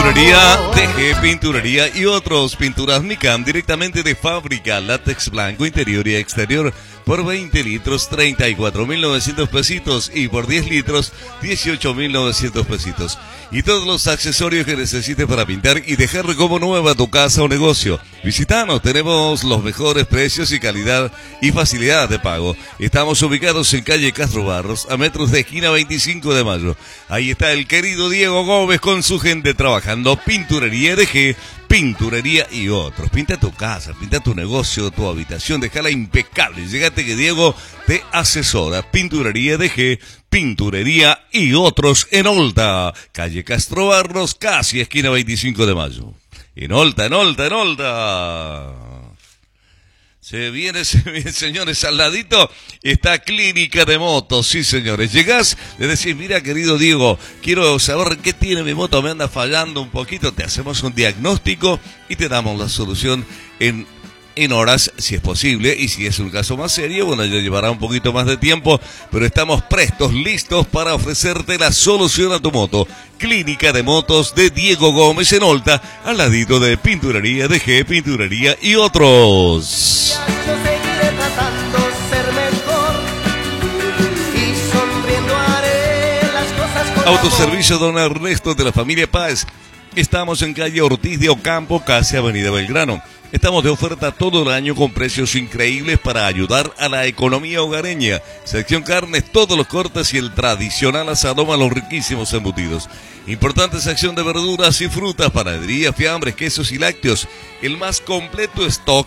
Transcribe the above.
Pinturería TG, pinturería y otros. Pinturas Micam directamente de fábrica. Látex blanco interior y exterior. Por 20 litros, 34.900 pesitos. Y por 10 litros, 18.900 pesitos. Y todos los accesorios que necesites para pintar y dejar como nueva tu casa o negocio. Visítanos, tenemos los mejores precios y calidad y facilidad de pago. Estamos ubicados en calle Castro Barros, a metros de esquina 25 de mayo. Ahí está el querido Diego Gómez con su gente trabajando. Pinturería DG, pinturería y otros. Pinta tu casa, pinta tu negocio, tu habitación, déjala impecable. Llegate que Diego te asesora. Pinturería DG, pinturería y otros en Olta, calle Castro Barros, casi esquina 25 de mayo. En Olta. Se viene, señores, al ladito está Clínica de Motos, sí, señores. Llegás, le decís, mira, querido Diego, quiero saber qué tiene mi moto, me anda fallando un poquito. Te hacemos un diagnóstico y te damos la solución en horas, si es posible, y si es un caso más serio, bueno, ya llevará un poquito más de tiempo, pero estamos prestos, listos para ofrecerte la solución a tu moto. Clínica de Motos de Diego Gómez en Olta, al ladito de Pinturería DG, pinturería y otros. Yo seguiré tratando ser mejor y sonriendo haré las cosas con Autoservicio Don Ernesto de la familia Páez. Estamos en calle Ortiz de Ocampo, casi Avenida Belgrano. Estamos de oferta todo el año con precios increíbles para ayudar a la economía hogareña. Sección carnes, todos los cortes y el tradicional asado más los riquísimos embutidos. Importante sección de verduras y frutas, panadería, fiambres, quesos y lácteos. El más completo stock